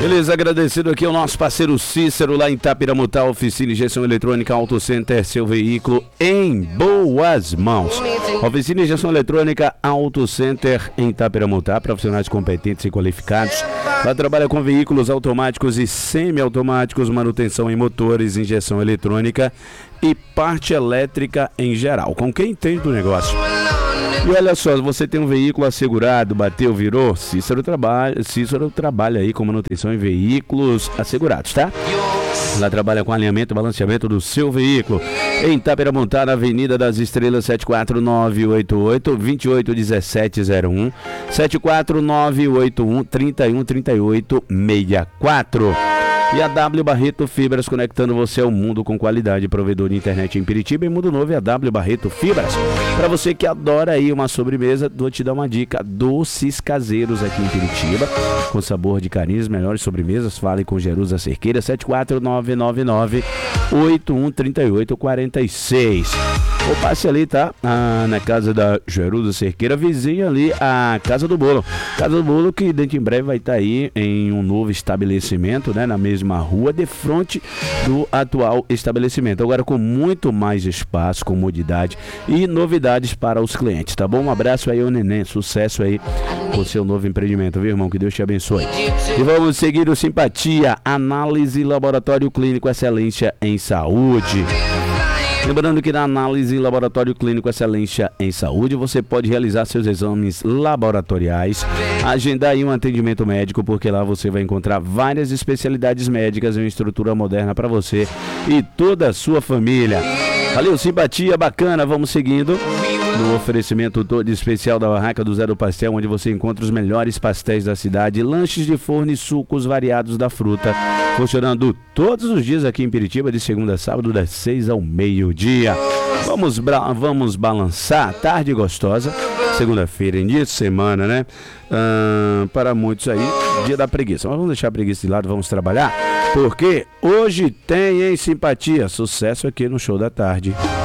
Beleza, agradecido aqui ao nosso parceiro Cícero, lá em Itapiramutá, oficina injeção eletrônica Auto Center, seu veículo em boas mãos. Oficina injeção eletrônica Auto Center em Itapiramutá, profissionais competentes e qualificados. Lá trabalha com veículos automáticos e semiautomáticos, manutenção em motores, injeção eletrônica e parte elétrica em geral, com quem entende do negócio. E olha só, você tem um veículo assegurado, bateu, virou, Cícero trabalha aí com manutenção em veículos assegurados, tá? Lá trabalha com alinhamento e balanceamento do seu veículo. Em Itapiramutá, na Avenida das Estrelas, 74988-281701, 74981-313864. E a W Barreto Fibras, conectando você ao mundo com qualidade. Provedor de internet em Piritiba. Em Mundo Novo é a W Barreto Fibras. Para você que adora aí uma sobremesa, vou te dar uma dica. Doces caseiros aqui em Piritiba, com sabor de carinho, as melhores sobremesas. Fale com Jerusa Cerqueira, 74999-813846. Ou passe ali, tá? Na casa da Jerusa Cerqueira, vizinha ali a Casa do Bolo. Casa do Bolo que dentro em breve vai estar aí em um novo estabelecimento, né? Na mesma rua, de frente do atual estabelecimento. Agora com muito mais espaço, comodidade e novidades para os clientes, tá bom? Um abraço aí ao Neném, sucesso aí com o seu novo empreendimento, viu, irmão? Que Deus te abençoe. E vamos seguir o Simpatia, análise laboratório clínico, excelência em saúde. Lembrando que na análise laboratório clínico excelência em saúde, você pode realizar seus exames laboratoriais, agendar aí um atendimento médico, porque lá você vai encontrar várias especialidades médicas e uma estrutura moderna para você e toda a sua família. Valeu, Simpatia, bacana, vamos seguindo. No oferecimento todo especial da Barraca do Zé do Pastel, onde você encontra os melhores pastéis da cidade, lanches de forno e sucos variados da fruta, funcionando todos os dias aqui em Piritiba, de segunda a sábado, das 6 ao meio-dia. Vamos balançar, tarde gostosa, segunda-feira, início de semana, né? Para muitos aí, dia da preguiça. Mas vamos deixar a preguiça de lado, vamos trabalhar, porque hoje tem, hein, Simpatia, sucesso aqui no Show da Tarde.